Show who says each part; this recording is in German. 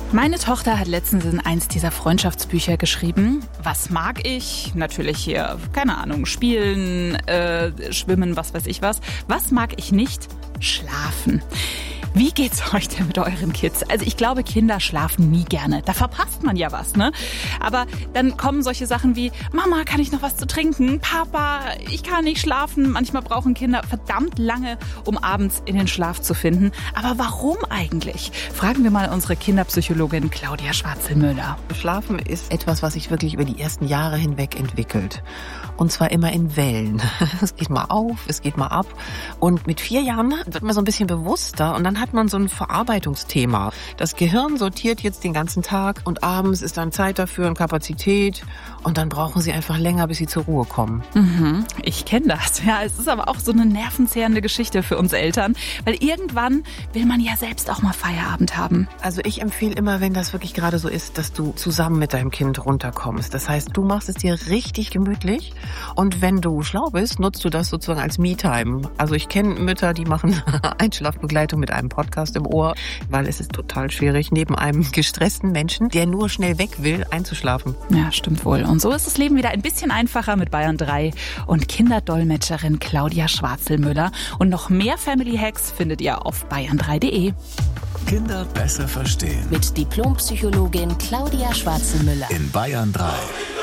Speaker 1: Meine Tochter hat letztens in eins dieser Freundschaftsbücher geschrieben, was mag ich? Natürlich hier, keine Ahnung, spielen, schwimmen, was weiß ich was. Was mag ich nicht? Schlafen. Wie geht's euch denn mit euren Kids? Also ich glaube, Kinder schlafen nie gerne. Da verpasst man ja was, ne? Aber dann kommen solche Sachen wie, Mama, kann ich noch was zu trinken? Papa, ich kann nicht schlafen. Manchmal brauchen Kinder verdammt lange, um abends in den Schlaf zu finden. Aber warum eigentlich? Fragen wir mal unsere Kinderpsychologin Claudia Schwarzel-Müller.
Speaker 2: Schlafen ist etwas, was sich wirklich über die ersten Jahre hinweg entwickelt. Und zwar immer in Wellen. Es geht mal auf, es geht mal ab. Und mit 4 Jahren wird man so ein bisschen bewusster und dann hat man so ein Verarbeitungsthema. Das Gehirn sortiert jetzt den ganzen Tag und abends ist dann Zeit dafür und Kapazität und dann brauchen sie einfach länger, bis sie zur Ruhe kommen.
Speaker 1: Ich kenne das. Ja, es ist aber auch so eine nervenzehrende Geschichte für uns Eltern, weil irgendwann will man ja selbst auch mal Feierabend haben.
Speaker 2: Also ich empfehle immer, wenn das wirklich gerade so ist, dass du zusammen mit deinem Kind runterkommst. Das heißt, du machst es dir richtig gemütlich und wenn du schlau bist, nutzt du das sozusagen als Me-Time. Also ich kenne Mütter, die machen Einschlafbegleitung mit einem Podcast im Ohr, weil es ist total schwierig, neben einem gestressten Menschen, der nur schnell weg will, einzuschlafen.
Speaker 1: Ja, stimmt wohl. Und so ist das Leben wieder ein bisschen einfacher mit Bayern 3 und Kinderdolmetscherin Claudia Schwarzel-Müller. Und noch mehr Family Hacks findet ihr auf bayern3.de.
Speaker 3: Kinder besser verstehen.
Speaker 4: Mit Diplompsychologin Claudia Schwarzel-Müller.
Speaker 3: In Bayern 3.